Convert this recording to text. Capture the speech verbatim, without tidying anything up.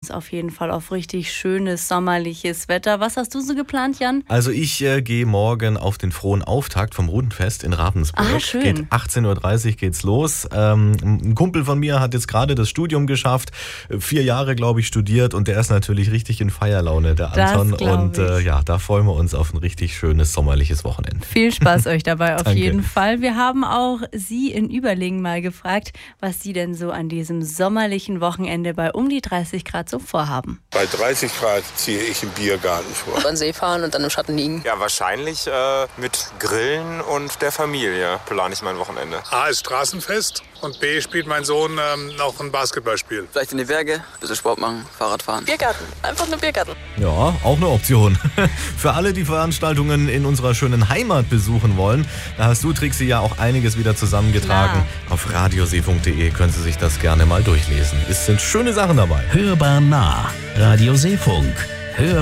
uns auf jeden Fall auf richtig schönes, sommerliches Wetter. Was hast du so geplant, Jan? Also ich äh, gehe morgen auf den frohen Auftakt vom Rudenfest in Ravensburg. Ah, schön. Geht achtzehn Uhr dreißig geht's los. Ähm, ein Kumpel von mir hat jetzt gerade das Studium geschafft, vier Jahre, glaube ich, studiert und der ist natürlich richtig in Feierlaune, der Anton. Das glaub und äh, ja, da freuen wir uns auf ein richtig schönes sommerliches Wochenende. Viel Spaß euch dabei auf Danke. jeden Fall. Wir haben auch Sie in Überlingen mal gefragt, was Sie denn so an diesem sommerlichen Wochenende bei um die dreißig Grad so vorhaben. Bei dreißig Grad ziehe ich im Biergarten vor. An den See fahren und dann im Schatten liegen. Ja, wahrscheinlich äh, mit Grillen und der Familie plane ich mein Wochenende. A ist Straßenfest und B spielt mein Sohn ähm, noch ein Basketballspiel. Vielleicht in die Berge, ein bisschen Sport machen, Fahrrad fahren. Biergarten, einfach nur Biergarten. Ja, auch eine Option. Für alle, die Veranstaltungen in unserer schönen Heimat besuchen wollen, da hast du, Trixi, ja auch einiges wieder zusammengetragen. Klar. Auf radiosee punkt de können Sie sich das gerne mal durchlesen. Es sind schöne Sachen dabei. Hörbar nah. Radio Seefunk. Hör